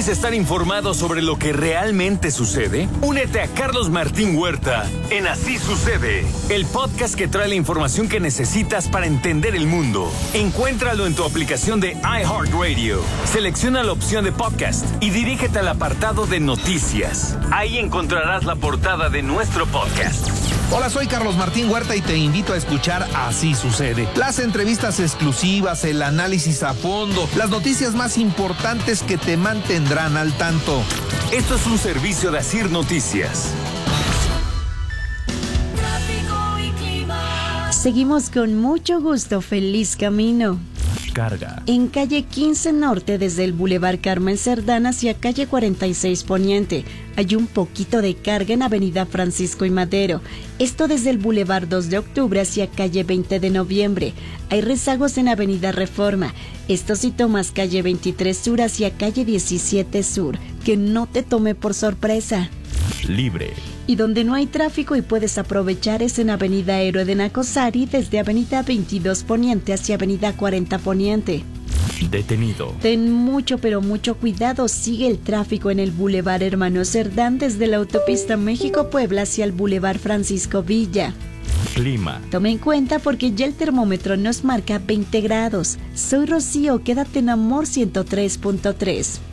¿Quieres estar informado sobre lo que realmente sucede? Únete a Carlos Martín Huerta en Así Sucede, el podcast que trae la información que necesitas para entender el mundo. Encuéntralo en tu aplicación de iHeartRadio. Selecciona la opción de podcast y dirígete al apartado de noticias. Ahí encontrarás la portada de nuestro podcast. Hola, soy Carlos Martín Huerta y te invito a escuchar Así Sucede. Las entrevistas exclusivas, el análisis a fondo, las noticias más importantes que te mantendrán al tanto. Esto es un servicio de Asir Noticias. Seguimos con mucho gusto. Feliz camino. Carga. En calle 15 Norte, desde el Boulevard Carmen Cerdán hacia calle 46 Poniente, hay un poquito de carga en avenida Francisco y Madero. Esto desde el Boulevard 2 de Octubre hacia calle 20 de Noviembre. Hay rezagos en avenida Reforma. Esto si tomas calle 23 Sur hacia calle 17 Sur. Que no te tome por sorpresa. Libre. Y donde no hay tráfico y puedes aprovechar es en avenida Héroe de Nacosari desde avenida 22 Poniente hacia avenida 40 Poniente. Detenido. Ten mucho pero mucho cuidado, sigue el tráfico en el Boulevard Hermano Cerdán desde la autopista México-Puebla hacia el Boulevard Francisco Villa. Clima. Tome en cuenta porque ya el termómetro nos marca 20 grados. Soy Rocío, quédate en Amor 103.3.